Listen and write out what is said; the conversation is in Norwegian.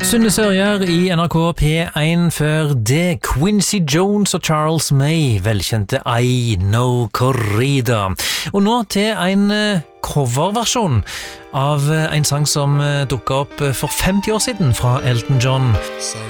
Synne Sørjer i NRK P1 før det Quincy Jones og Charles May, velkjente I Know Corrida. Og nå til en coverversjon av en sang som dukket opp for 50 år siden fra Elton John.